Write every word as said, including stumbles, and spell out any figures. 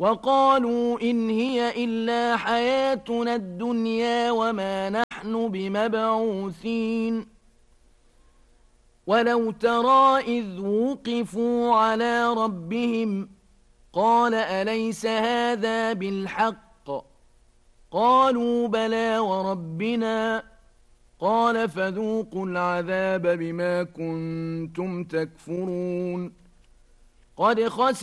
وقالوا إن هي إلا حياتنا الدنيا وما نحن بمبعوثين ولو ترى إذ وقفوا على ربهم قال أليس هذا بالحق قالوا بلى وربنا قال فذوقوا العذاب بما كنتم تكفرون قد خسر